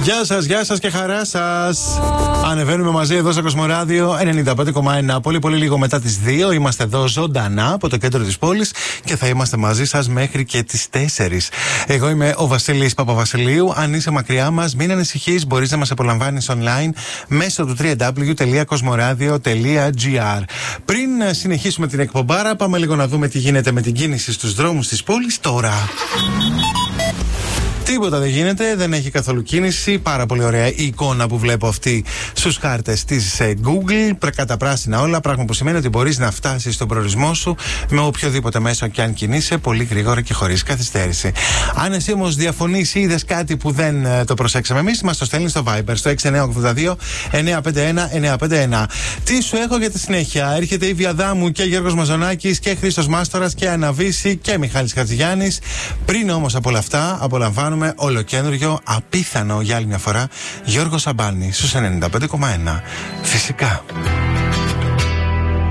Γεια σας και χαρά σας. Ανεβαίνουμε μαζί εδώ στο Κοσμοράδιο 95,1. Πολύ λίγο μετά τις 2 είμαστε εδώ ζωντανά από το κέντρο της πόλης και θα είμαστε μαζί σας μέχρι και τις 4. Εγώ είμαι ο Βασίλης Παπαβασιλείου. Αν είσαι μακριά μας, μην ανησυχείς, μπορείς να μας απολαμβάνεις online μέσω του www.cosmoradio.gr. Πριν συνεχίσουμε την εκπομπάρα, πάμε λίγο να δούμε τι γίνεται με την κίνηση στους δρόμους της πόλης τώρα. Τίποτα δεν γίνεται, δεν έχει καθόλου κίνηση. Πάρα πολύ ωραία η εικόνα που βλέπω αυτή στους χάρτες της Google. Καταπράσινα όλα, πράγμα που σημαίνει ότι μπορείς να φτάσεις στον προορισμό σου με οποιοδήποτε μέσο και αν κινείσαι πολύ γρήγορα και χωρίς καθυστέρηση. Αν εσύ όμως διαφωνείς ή είδες κάτι που δεν το προσέξαμε εμείς, μας το στέλνεις στο Viber στο 6982 951 951. Τι σου έχω για τη συνέχεια? Έρχεται η Βιαδάμου και Γιώργος Μαζονάκης και Χρήστος Μάστορας και Αναβίση και Μιχάλης Χατζηγιάννης. Πριν όμως από όλα αυτά, απολαμβάνουμε ολοκένουργιο, απίθανο για άλλη μια φορά, Γιώργο Σαμπάνη στους 95,1. Φυσικά.